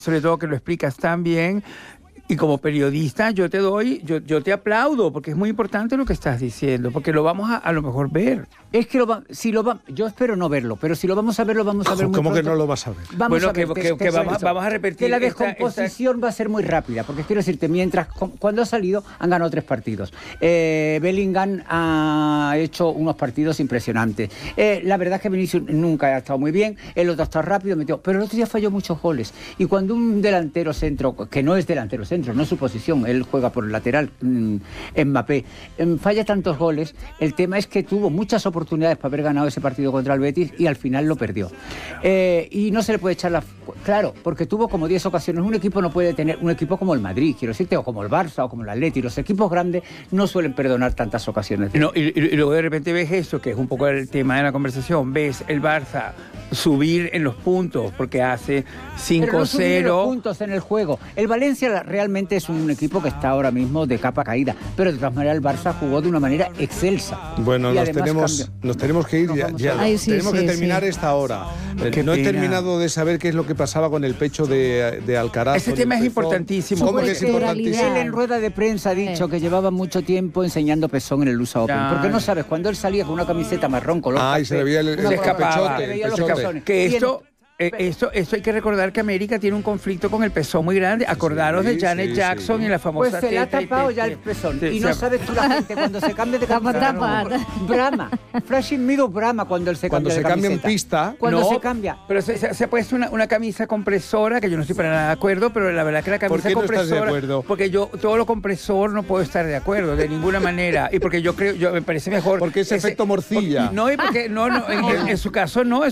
sobre todo que lo explicas tan bien. Y como periodista yo te aplaudo, porque es muy importante lo que estás diciendo, porque lo vamos a lo mejor ver. Es que yo espero no verlo, pero si lo vamos a ver, lo vamos a ver muy ¿Cómo pronto. que no lo vas a ver? Vamos a ver, vamos a repetir. Que la descomposición va a ser muy rápida, porque quiero decirte, cuando ha salido han ganado 3 partidos. Bellingham ha hecho unos partidos impresionantes. La verdad es que Vinicius nunca ha estado muy bien, el otro ha estado rápido, pero el otro día falló muchos goles. Y cuando un delantero centro, que no es delantero centro, no es su posición, él juega por el lateral, Mbappé, falla tantos goles, el tema es que tuvo muchas oportunidades para haber ganado ese partido contra el Betis y al final lo perdió. Y no se le puede echar Claro, porque tuvo como 10 ocasiones. Un equipo no puede tener, un equipo como el Madrid, quiero decirte, o como el Barça, o como el Atleti, los equipos grandes no suelen perdonar tantas ocasiones. No, y luego de repente ves esto, que es un poco el tema de la conversación, ves el Barça subir en los puntos, porque hace 5-0. Pero no subir los puntos en el juego. El Valencia realmente es un equipo que está ahora mismo de capa caída, pero de todas maneras el Barça jugó de una manera excelsa. Bueno, nos tenemos que ir ya. Tenemos que terminar esta hora. No he terminado de saber qué es lo que pasaba con el pecho de Alcaraz. Ese tema es importantísimo. ¿Cómo que es importantísimo? Él en rueda de prensa ha dicho que llevaba mucho tiempo enseñando pezón en el USA Open. Porque no sabes, cuando él salía con una camiseta marrón color y se le veía el pechote. Que esto hay que recordar que América tiene un conflicto con el pezón muy grande. Acordaros de Janet Jackson y la famosa... Pues se le ha tapado ya el pezón. Y no sabes tú la gente cuando se cambia de camiseta. Brahma. Flashing Meadow Brahma cuando él se cambia de camiseta. Cuando se cambia en pista. Cuando se cambia. Pero se ha puesto una camisa compresora, que yo no estoy para nada de acuerdo, pero la verdad que la camisa compresora... ¿Por qué no estás de acuerdo? Porque yo, todo lo compresor no puedo estar de acuerdo, de ninguna manera. Y porque me parece mejor... Porque es efecto morcilla. No, y porque en su caso no.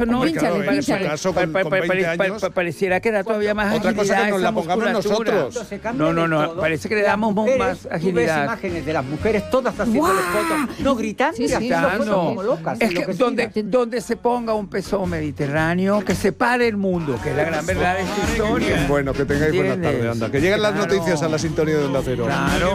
Pareciera que da todavía más agilidad. Otra cosa que nos la pongamos nosotros. No, parece que le damos más agilidad. Tú ves imágenes de las mujeres todas haciendo fotos, no gritando y haciendo fotos como locas. Es que donde se ponga un pezón mediterráneo, que se pare el mundo, que es la gran verdad de esta historia. Bueno, que tengáis buena tarde, anda. Que lleguen las noticias a la sintonía de Onda Cero. Claro.